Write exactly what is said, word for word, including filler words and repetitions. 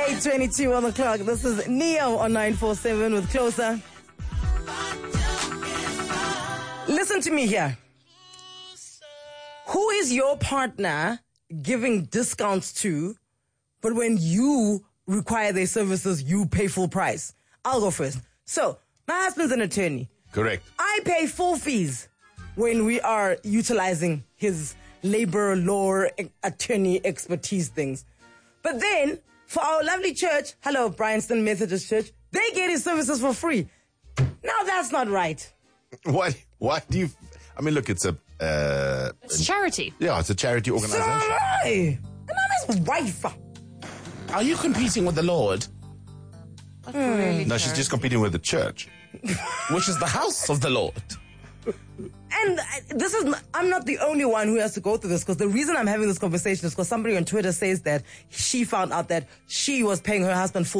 eight twenty-two on the clock. This is Neo on nine four seven with Closer. Listen to me here. Who is your partner giving discounts to, but when you require their services, you pay full price? I'll go first. So, my husband's an attorney. Correct. I pay full fees when we are utilizing his labor law attorney expertise things. But then, for our lovely church, hello, Bryanston Methodist Church, they get his services for free. Now that's not right. Why? Why do you? I mean, look, it's a. Uh, It's charity. Yeah, it's a charity So organization. am I. And I'm his wife. Are you competing with the Lord, Really No, she's just competing with the church. which is the house of the Lord? And I- this is, not, I'm not the only one who has to go through this, because the reason I'm having this conversation is because somebody on Twitter says that she found out that she was paying her husband full